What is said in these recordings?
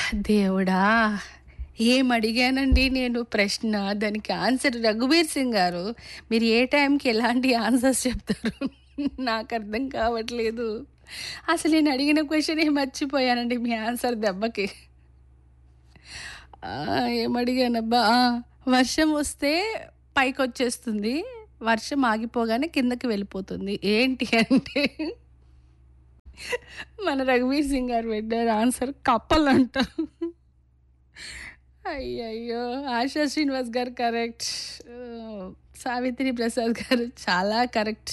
దేవుడా! ఏమడిగానండి నేను ప్రశ్న. దానికి ఆన్సర్ 'రఘుబీర్ సింగ్' గారు. మీరు ఏ టైంకి ఎలాంటి ఆన్సర్స్ చెప్తారు నాకర్థం కావట్లేదు. అసలు నేను అడిగిన క్వెషనే మర్చిపోయానండి మీ ఆన్సర్ దెబ్బకి. ఏమడిగానబ్బా! వర్షం వస్తే పైకొచ్చేస్తుంది. వర్షం ఆగిపోగానే కిందకి వెళ్ళిపోతుంది. ఏంటి అంటే మన 'రఘుబీర్ సింగ్' గారు పెట్టారు ఆన్సర్ కప్పలంట. అయ్యయ్యో! ఆశా శ్రీనివాస్ గారు కరెక్ట్. సావిత్రి ప్రసాద్ గారు చాలా కరెక్ట్.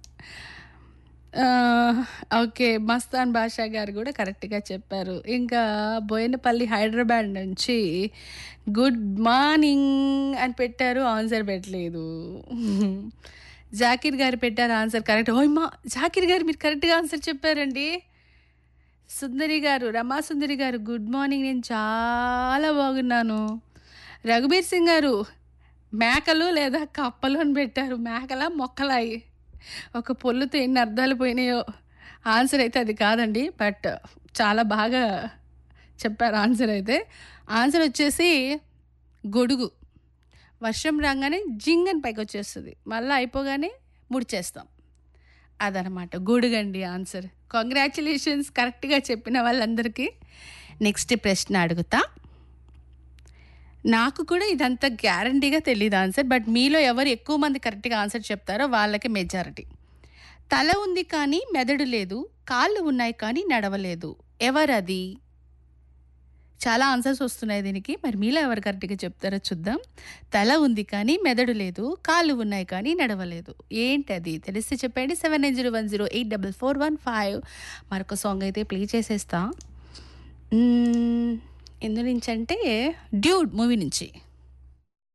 ఓకే. మస్తాన్ బాషా గారు గూడా కరెక్ట్‌గా చెప్పారు. ఇంకా బోయనపల్లి హైదరాబాద్ నుంచి గుడ్ మార్నింగ్ అని పెట్టారు. ఆన్సర్ పెట్టలేదు. జాకీర్ గారు పెట్టారు ఆన్సర్ కరెక్ట్. ఓయమ్మా! జాకీర్ గారు మీరు కరెక్ట్‌గా ఆన్సర్ చెప్పారండి. సుందరి గారు, రమా సుందరి గారు గుడ్ మార్నింగ్. నేను చాలా బాగున్నాను. రఘుబీర్ సింగ్ గారు మేకలు లేదా కప్పలు అని పెట్టారు. మేకలా మొక్కలాయి. ఒక పొల్లుతో ఎన్ని అర్థాలు పోయినాయో. ఆన్సర్ అయితే అది కాదండి. బట్ చాలా బాగా చెప్పారు ఆన్సర్ అయితే. ఆన్సర్ వచ్చేసి గొడుగు. వర్షం రాగానే జింగ్ అని పైకొచ్చేస్తది. మళ్ళా అయిపోగానే ముడిచేస్తాం. అదనమాట. గొడుగండి ఆన్సర్. కంగ్రాచ్యులేషన్స్ కరెక్ట్‌గా చెప్పిన వాళ్ళందరికీ. నెక్స్ట్ ప్రశ్న అడుగుతా. నాకు కూడా ఇదంతా గ్యారంటీగా తెలీదు ఆన్సర్. బట్ మీలో ఎవరు ఎక్కువ మంది కరెక్ట్‌గా ఆన్సర్ చెప్తారో వాళ్ళకి మెజారిటీ. తల ఉంది కానీ మెదడు లేదు. కాళ్ళు ఉన్నాయి కానీ నడవలేదు. ఎవరది? చాలా ఆన్సర్స్ వస్తున్నాయి దీనికి. మరి మీలో ఎవరు కరెక్ట్‌గా చెప్తారో చూద్దాం. తల ఉంది కానీ మెదడు లేదు. కాళ్ళు ఉన్నాయి కానీ నడవలేదు. ఏంటది? తెలిస్తే చెప్పండి. 7901084415 మరొక సాంగ్ అయితే ప్లే చేసేస్తా. ఎందు నుంచంటే 'డ్యూడ్' మూవీ నుంచి.